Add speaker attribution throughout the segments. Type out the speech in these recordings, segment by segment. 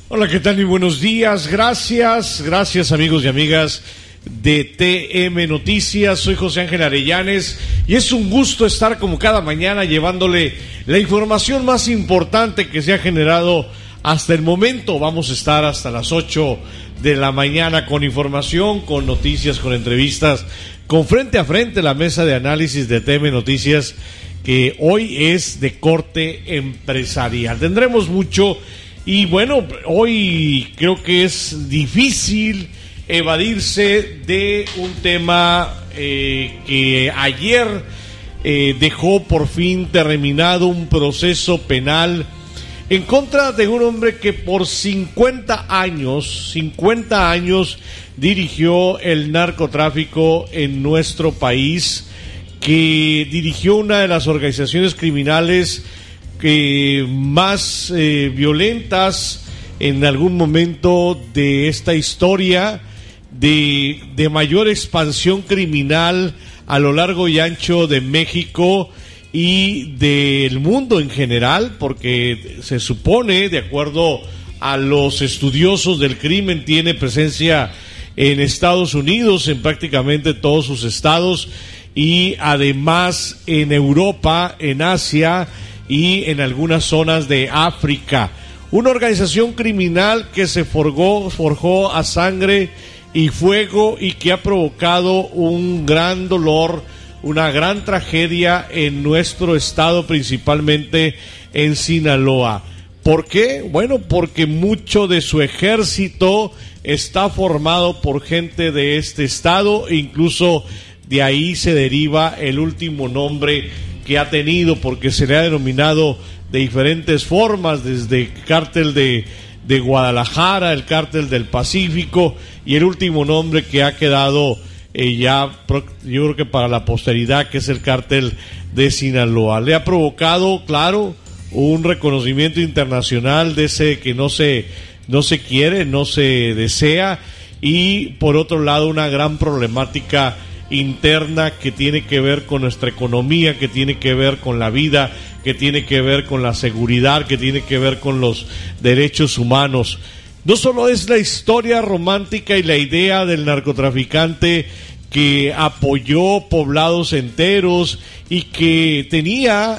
Speaker 1: Hola, ¿qué tal? Y buenos días. Gracias amigos y amigas de TM Noticias. Soy José Ángel Arellanes y es un gusto estar como cada mañana llevándole la información más importante que se ha generado hasta el momento. Vamos a estar hasta las 8 de la mañana con información, con noticias, con entrevistas, con frente a frente la mesa de análisis de TM Noticias, que hoy es de corte empresarial. Tendremos mucho y bueno, hoy creo que es difícil evadirse de un tema que ayer dejó por fin terminado un proceso penal en contra de un hombre que por 50 años dirigió el narcotráfico en nuestro país, que dirigió una de las organizaciones criminales más violentas en algún momento de esta historia, de mayor expansión criminal a lo largo y ancho de México y del mundo en general, porque se supone, de acuerdo a los estudiosos del crimen, tiene presencia en Estados Unidos, en prácticamente todos sus estados, y además en Europa, en Asia y en algunas zonas de África. Una organización criminal que se forjó a sangre y fuego y que ha provocado un gran dolor, una gran tragedia en nuestro estado, principalmente en Sinaloa. ¿Por qué? Bueno, porque mucho de su ejército está formado por gente de este estado, e incluso de ahí se deriva el último nombre que ha tenido, porque se le ha denominado de diferentes formas, desde cártel de Guadalajara, el cártel del Pacífico, y el último nombre que ha quedado yo creo que para la posteridad, que es el cártel de Sinaloa. Le ha provocado, claro, un reconocimiento internacional de ese que no se quiere, no se desea, y por otro lado una gran problemática interna que tiene que ver con nuestra economía, que tiene que ver con la vida, que tiene que ver con la seguridad, que tiene que ver con los derechos humanos. No solo es la historia romántica y la idea del narcotraficante que apoyó poblados enteros y que tenía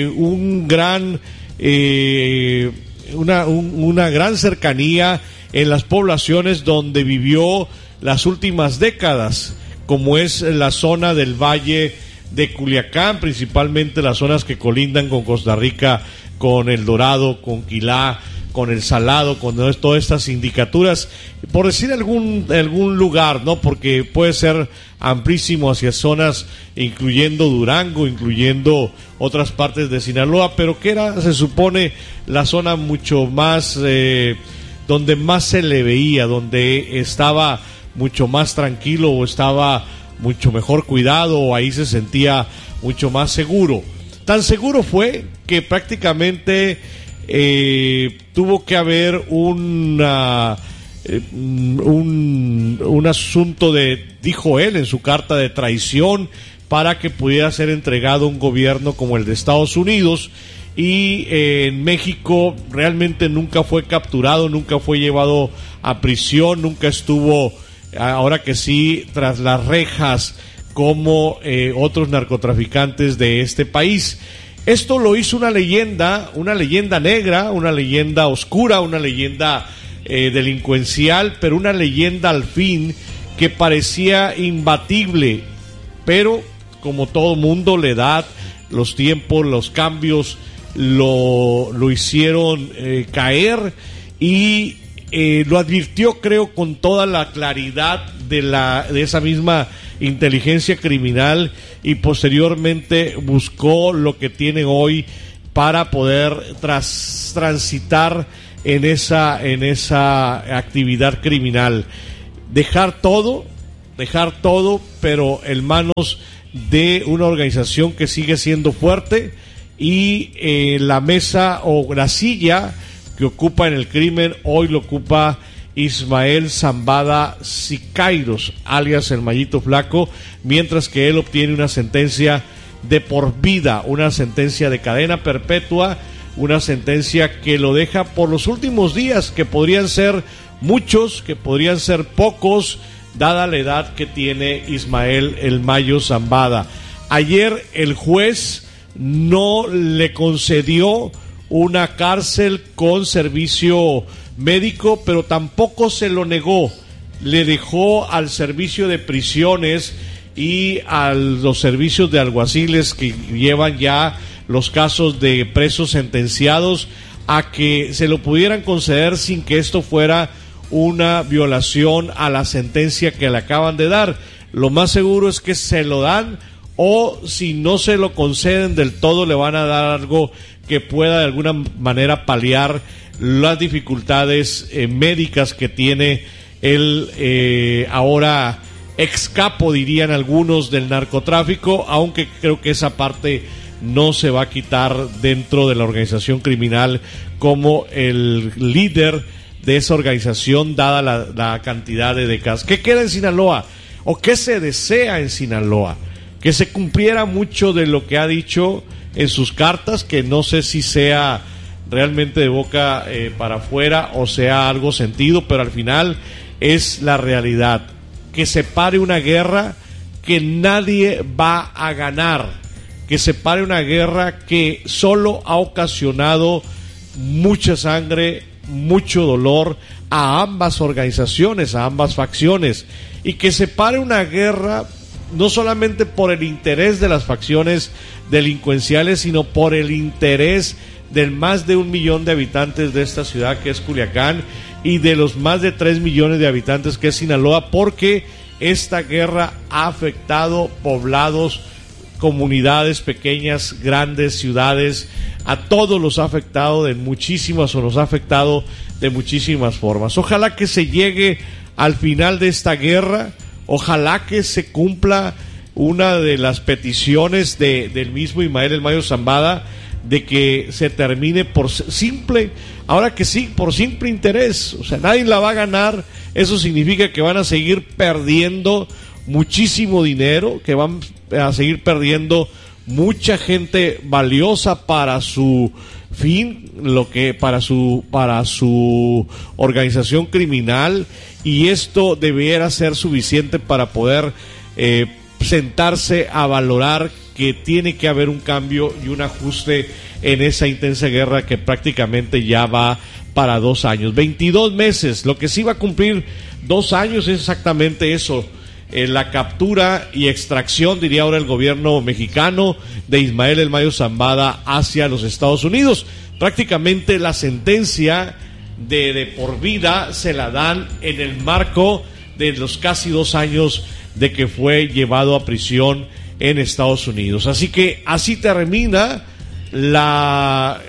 Speaker 1: una gran cercanía en las poblaciones donde vivió las últimas décadas, como es la zona del Valle de Culiacán, principalmente las zonas que colindan con Costa Rica, con El Dorado, con Quilá, con El Salado, con todas estas sindicaturas, por decir algún lugar, ¿no? Porque puede ser amplísimo hacia zonas incluyendo Durango, incluyendo otras partes de Sinaloa, pero que era, se supone, la zona mucho más donde más se le veía, donde estaba mucho más tranquilo o estaba mucho mejor cuidado, o ahí se sentía mucho más seguro. Tan seguro fue que prácticamente tuvo que haber un asunto dijo él en su carta, de traición para que pudiera ser entregado a un gobierno como el de Estados Unidos, y en México realmente nunca fue capturado, nunca fue llevado a prisión, nunca estuvo, ahora que sí, tras las rejas como otros narcotraficantes de este país. Esto lo hizo una leyenda negra, una leyenda oscura, una leyenda delincuencial, pero una leyenda al fin que parecía imbatible. Pero como todo mundo, la edad, los tiempos, los cambios lo hicieron caer, y lo advirtió, creo, con toda la claridad de esa misma inteligencia criminal, y posteriormente buscó lo que tiene hoy para poder transitar en esa actividad criminal. Dejar todo, pero en manos de una organización que sigue siendo fuerte, y la mesa o la silla que ocupa en el crimen hoy lo ocupa Ismael Zambada Siqueiros, alias el Mallito Flaco, mientras que él obtiene una sentencia de por vida, una sentencia de cadena perpetua, una sentencia que lo deja por los últimos días, que podrían ser muchos, que podrían ser pocos, dada la edad que tiene Ismael El Mayo Zambada. Ayer el juez no le concedió una cárcel con servicio médico, pero tampoco se lo negó. Le dejó al servicio de prisiones y a los servicios de alguaciles que llevan ya los casos de presos sentenciados a que se lo pudieran conceder sin que esto fuera una violación a la sentencia que le acaban de dar. Lo más seguro es que se lo dan, o si no se lo conceden del todo, le van a dar algo que pueda de alguna manera paliar las dificultades médicas que tiene el ahora ex capo, dirían algunos, del narcotráfico, aunque creo que esa parte no se va a quitar dentro de la organización criminal como el líder de esa organización, dada la cantidad de décadas. ¿Qué queda en Sinaloa? ¿O qué se desea en Sinaloa? Que se cumpliera mucho de lo que ha dicho en sus cartas, que no sé si sea realmente de boca para afuera o sea algo sentido, pero al final es la realidad. Que se pare una guerra que nadie va a ganar, que se pare una guerra que solo ha ocasionado mucha sangre, mucho dolor a ambas organizaciones, a ambas facciones, y que se pare una guerra no solamente por el interés de las facciones delincuenciales, sino por el interés del más de 1 millón de habitantes de esta ciudad que es Culiacán y de los más de 3 millones de habitantes que es Sinaloa, porque esta guerra ha afectado poblados, comunidades pequeñas, grandes, ciudades, a todos los ha afectado de muchísimas, o nos ha afectado de muchísimas formas. Ojalá que se llegue al final de esta guerra, ojalá que se cumpla una de las peticiones del mismo Ismael El Mayo Zambada, de que se termine por simple, ahora que sí, por simple interés. O sea, nadie la va a ganar. Eso significa que van a seguir perdiendo muchísimo dinero, que van a seguir perdiendo mucha gente valiosa para su fin, lo que para su organización criminal, y esto debiera ser suficiente para poder sentarse a valorar que tiene que haber un cambio y un ajuste en esa intensa guerra que prácticamente ya va para 2 años, 22 meses. Lo que sí va a cumplir 2 años es exactamente eso, la captura y extracción, diría ahora el gobierno mexicano, de Ismael El Mayo Zambada hacia los Estados Unidos. Prácticamente la sentencia de por vida se la dan en el marco de los casi 2 años de que fue llevado a prisión en Estados Unidos. Así que así termina la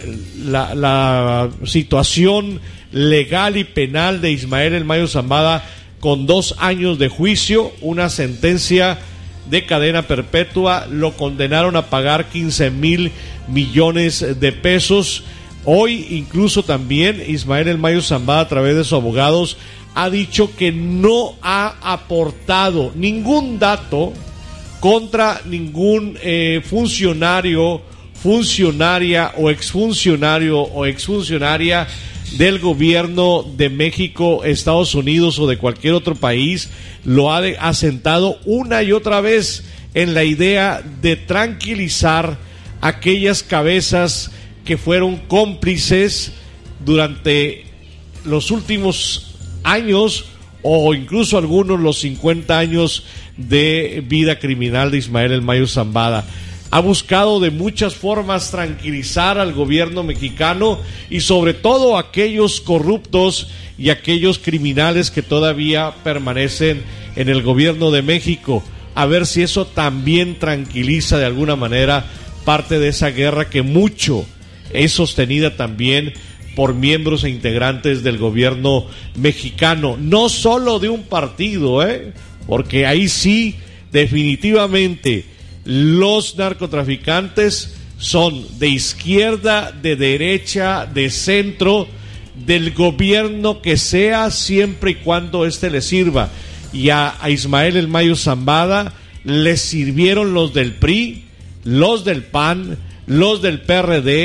Speaker 1: situación legal y penal de Ismael El Mayo Zambada, con 2 años de juicio, una sentencia de cadena perpetua. Lo condenaron a pagar 15,000 millones de pesos. Hoy incluso también Ismael El Mayo Zambada, a través de sus abogados, ha dicho que no ha aportado ningún dato contra ningún funcionario, funcionaria o exfuncionario o exfuncionaria del gobierno de México, Estados Unidos o de cualquier otro país. Lo ha asentado una y otra vez en la idea de tranquilizar aquellas cabezas que fueron cómplices durante los últimos años, o incluso algunos los 50 años de vida criminal de Ismael El Mayo Zambada. Ha buscado de muchas formas tranquilizar al gobierno mexicano y sobre todo a aquellos corruptos y aquellos criminales que todavía permanecen en el gobierno de México, a ver si eso también tranquiliza de alguna manera parte de esa guerra que mucho es sostenida también por miembros e integrantes del gobierno mexicano, no solo de un partido, porque ahí sí, definitivamente, los narcotraficantes son de izquierda, de derecha, de centro, del gobierno que sea, siempre y cuando éste le sirva. Y a Ismael El Mayo Zambada les sirvieron los del PRI, los del PAN, los del PRD,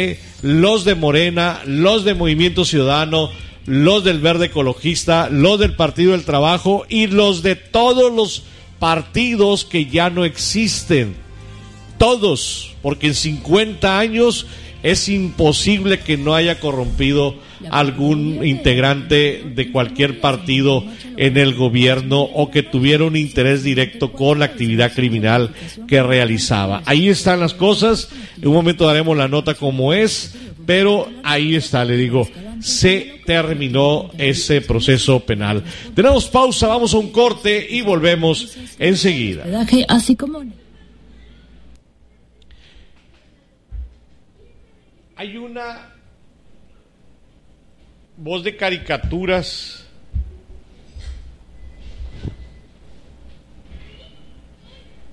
Speaker 1: los de Morena, los de Movimiento Ciudadano, los del Verde Ecologista, los del Partido del Trabajo y los de todos los partidos que ya no existen. Todos, porque en 50 años es imposible que no haya corrompido algún integrante de cualquier partido en el gobierno o que tuviera un interés directo con la actividad criminal que realizaba. Ahí están las cosas, en un momento daremos la nota como es, pero ahí está, le digo, se terminó ese proceso penal. Tenemos pausa, vamos a un corte y volvemos enseguida.
Speaker 2: Así como...
Speaker 1: Hay una voz de caricaturas